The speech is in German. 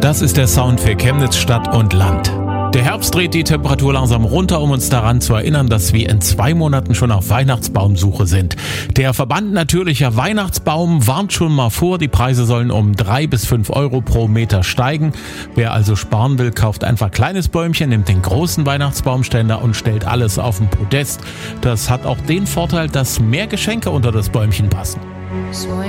Das ist der Sound für Chemnitz Stadt und Land. Der Herbst dreht die Temperatur langsam runter, um uns daran zu erinnern, dass wir in 2 Monaten schon auf Weihnachtsbaumsuche sind. Der Verband Natürlicher Weihnachtsbaum warnt schon mal vor, die Preise sollen um 3 bis 5 Euro pro Meter steigen. Wer also sparen will, kauft einfach kleines Bäumchen, nimmt den großen Weihnachtsbaumständer und stellt alles auf den Podest. Das hat auch den Vorteil, dass mehr Geschenke unter das Bäumchen passen.